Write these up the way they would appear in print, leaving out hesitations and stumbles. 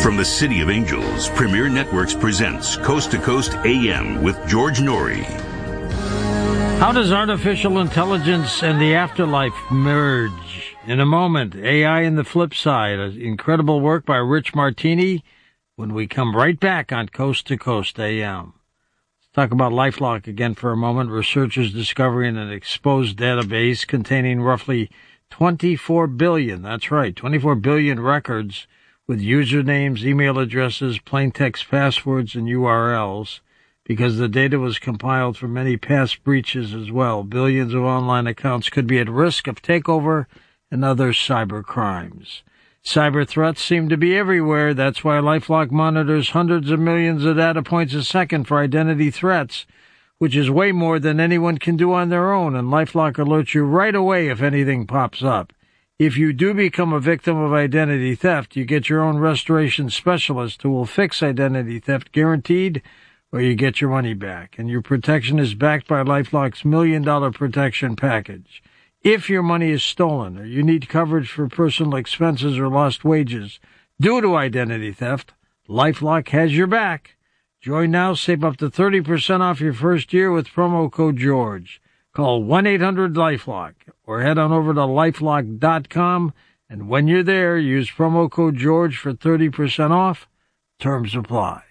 From the City of Angels, Premier Networks presents Coast to Coast AM with George Norrie. How does artificial intelligence and the afterlife merge? In a moment, AI and the flip side. Incredible work by Rich Martini when we come right back on Coast to Coast AM. Let's talk about LifeLock again for a moment. Researchers discovering an exposed database containing roughly 24 billion, that's right, 24 billion records with usernames, email addresses, plaintext passwords, and URLs, because the data was compiled from many past breaches as well. Billions of online accounts could be at risk of takeover and other cyber crimes. Cyber threats seem to be everywhere. That's why LifeLock monitors hundreds of millions of data points a second for identity threats, which is way more than anyone can do on their own, and LifeLock alerts you right away if anything pops up. If you do become a victim of identity theft, you get your own restoration specialist who will fix identity theft guaranteed, or you get your money back. And your protection is backed by LifeLock's $1 million protection package. If your money is stolen or you need coverage for personal expenses or lost wages due to identity theft, LifeLock has your back. Join now, save up to 30% off your first year with promo code George. Call 1-800-LifeLock or head on over to LifeLock.com, and when you're there, use promo code George for 30% off. Terms apply.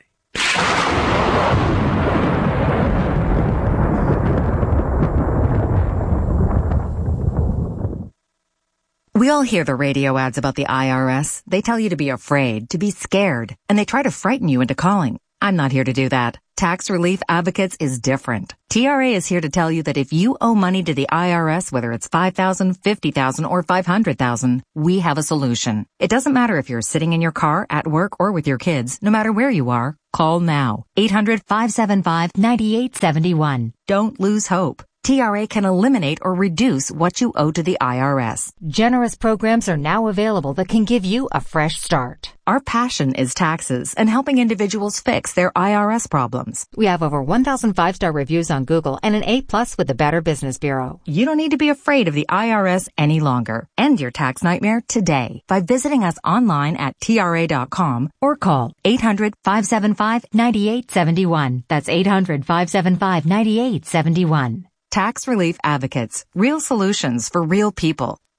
We all hear the radio ads about the IRS. They tell you to be afraid, to be scared, and they try to frighten you into calling. I'm not here to do that. Tax Relief Advocates is different. TRA is here to tell you that if you owe money to the IRS, whether it's $5,000, $50,000, or $500,000, we have a solution. It doesn't matter if you're sitting in your car, at work, or with your kids. No matter where you are, call now. 800-575-9871. Don't lose hope. TRA can eliminate or reduce what you owe to the IRS. Generous programs are now available that can give you a fresh start. Our passion is taxes and helping individuals fix their IRS problems. We have over 1,000 5-star reviews on Google and an A+ with the Better Business Bureau. You don't need to be afraid of the IRS any longer. End your tax nightmare today by visiting us online at TRA.com or call 800-575-9871. That's 800-575-9871. Tax Relief Advocates. Real solutions for real people.